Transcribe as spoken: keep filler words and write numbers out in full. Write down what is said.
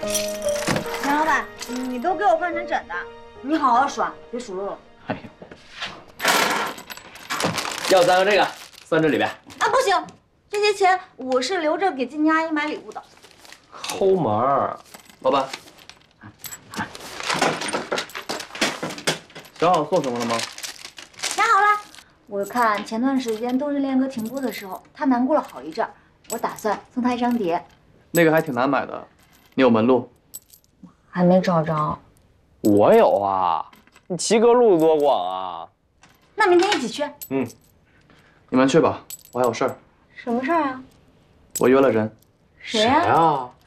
钱老板，你都给我换成整的，你好好耍，别数落我。 哎呦，要三个这个，算这里边。 啊，不行，这些钱我是留着给静静阿姨买礼物的。 抠门儿，老板，想好送什么了吗？ 想好了，我看前段时间《冬日恋歌》停播的时候，他难过了好一阵儿，我打算送他一张碟。 那个还挺难买的，你有门路？ 还没找着。 我有啊，你齐格路多广啊。 那明天一起去。 嗯， 你们去吧，我还有事儿。 什么事儿啊？ 我约了人。 谁呀？ 谁啊？